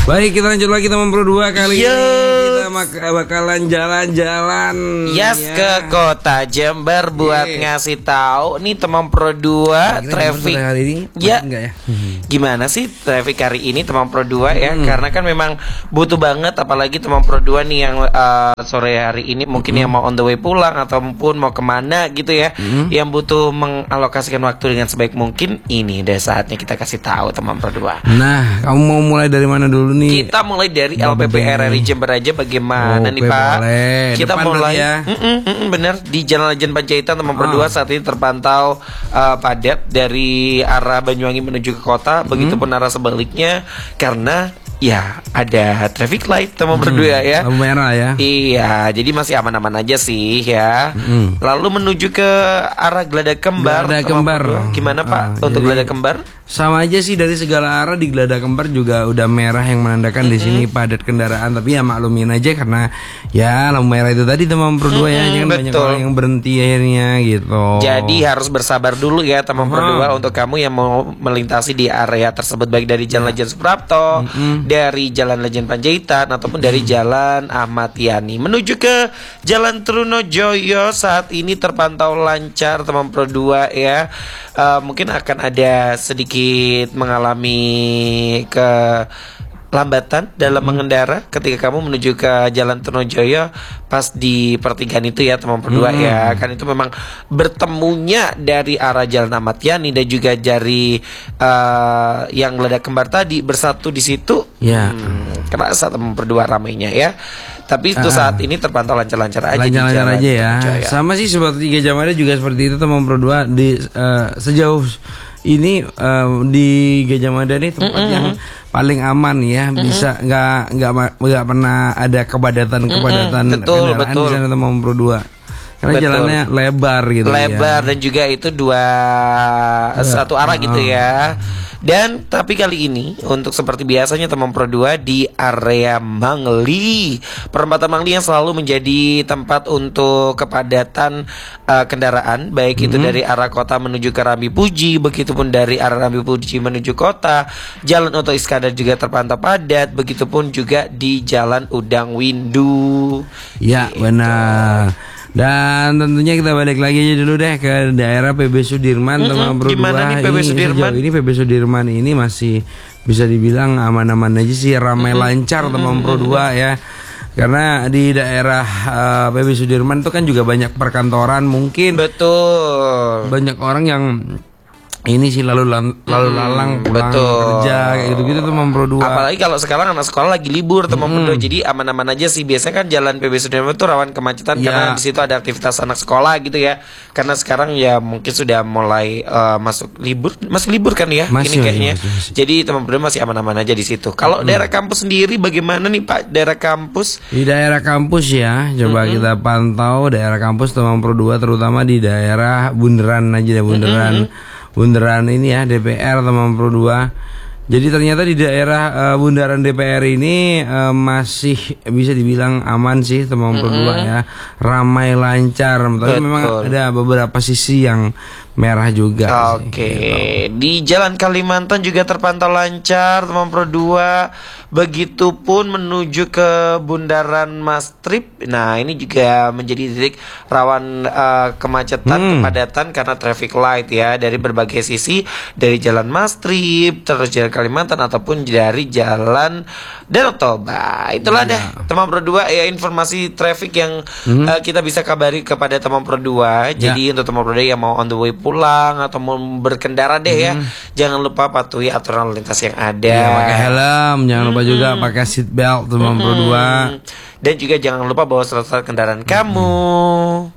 Baik, kita lanjut lagi teman Pro 2 kali ini kita bakalan jalan-jalan ke kota Jember buat ngasih tahu nih teman Pro 2 traffic hari ini. Ya. Enggak ya? Gimana sih traffic hari ini teman Pro 2 ya? Karena kan memang butuh banget, apalagi teman Pro 2 nih yang sore hari ini mungkin yang mau on the way pulang ataupun mau kemana gitu ya, yang butuh mengalokasikan waktu dengan sebaik mungkin. Ini udah saatnya kita kasih tahu teman Pro 2. Nah, kamu mau mulai dari mana dulu nih? Kita mulai dari LPP RRI Jember aja, bagaimana nih Pak? Boleh. Kita Depan mulai ya. Bener di Jalan Lejen Panjaitan teman Pro 2 saat ini terpantau padat dari arah Banyuwangi menuju ke kota, begitupun arah sebaliknya karena ya ada traffic light teman Pro 2 ya. Lampu merah ya. Iya, jadi masih aman-aman aja sih ya. Lalu menuju ke arah Geladak Kembar. Geladak Kembar. Gimana Pak untuk Geladak Kembar? Sama aja sih, dari segala arah di Geladak Kembar juga udah merah yang menandakan di sini padat kendaraan. Tapi ya maklumin aja karena ya lampu merah itu tadi teman Pro 2 ya, jangan banyak orang yang berhenti akhirnya gitu. Jadi harus bersabar dulu ya teman Pro 2 untuk kamu yang mau melintasi di area tersebut, baik dari Jalan Lejen Suprapto, dari Jalan Lejen Panjaitan ataupun dari Jalan Ahmad Yani menuju ke Jalan Trunojoyo saat ini terpantau lancar teman Pro 2 ya. Mungkin akan ada sedikit mengalami kelambatan dalam mengendara ketika kamu menuju ke Jalan Trunojoyo pas di pertigaan itu ya teman Pro 2 ya. Kan itu memang bertemunya dari arah Jalan Ahmad Yani dan juga dari yang Geladak Kembar tadi bersatu di situ. Ya. Kerasa teman Pro 2 ramainya ya. Tapi itu saat ini terpantau lancar-lancar aja. Lancar-lancar aja ya. Sama sih seperti Gajah Mada juga seperti itu teman Pro 2 di sejauh ini di Gajah Mada nih tempat yang paling aman ya, bisa nggak pernah ada kepadatan kendaraan di sana teman Pro 2. Karena jalannya lebar gitu. Lebar dan juga itu satu arah gitu ya. Dan tapi kali ini untuk seperti biasanya teman Pro 2 di area Mangli, perempatan Mangli yang selalu menjadi tempat untuk kepadatan kendaraan, baik itu dari arah kota menuju ke Rambi Puji, begitupun dari arah Rambi Puji menuju kota. Jalan Oto Iskandar juga terpantau padat, begitupun juga di Jalan Udang Windu. Ya gitu. Benar. Dan tentunya kita balik lagi aja dulu deh ke daerah PB Sudirman teman Pro 2. Gimana nih PB Sudirman? Ini PB Sudirman ini masih bisa dibilang aman-aman aja sih, ramai lancar teman Pro 2 ya. Karena di daerah PB Sudirman itu kan juga banyak perkantoran, mungkin banyak orang yang ini sih lalu lalang pulang kerja kayak gitu-gitu teman Pro 2. Apalagi kalau sekarang anak sekolah lagi libur teman Pro 2, jadi aman-aman aja sih. Biasanya kan jalan PB Sudirman itu rawan kemacetan karena di situ ada aktivitas anak sekolah gitu ya. Karena sekarang ya mungkin sudah mulai masuk libur kan ya, ini kayaknya. Masih. Jadi teman Pro 2 masih aman-aman aja di situ. Kalau daerah kampus sendiri bagaimana nih Pak? Daerah kampus? Di daerah kampus ya, coba kita pantau daerah kampus teman Pro 2, terutama di daerah bundaran aja deh, bundaran ini ya DPR teman Pro 2. Jadi ternyata di daerah bundaran DPR ini masih bisa dibilang aman sih teman Pro 2 ya, ramai lancar. Tapi memang ada beberapa sisi yang merah juga. Oke. Di Jalan Kalimantan juga terpantau lancar teman Pro 2. Begitupun menuju ke Bundaran Mastrip. Nah ini juga menjadi titik rawan kemacetan, kepadatan karena traffic light ya, dari berbagai sisi, dari Jalan Mastrip, terus Jalan Kalimantan ataupun dari Jalan Danau Toba. Itulah deh teman Pro 2 ya, informasi traffic yang kita bisa kabari kepada teman Pro 2. Jadi untuk teman Pro 2 yang mau on the way pulang atau mau berkendara deh ya, jangan lupa patuhi aturan lalu lintas yang ada. Pakai helm, jangan lupa juga pakai seat belt teman Pro 2. Dan juga jangan lupa bawa surat kendaraan kamu.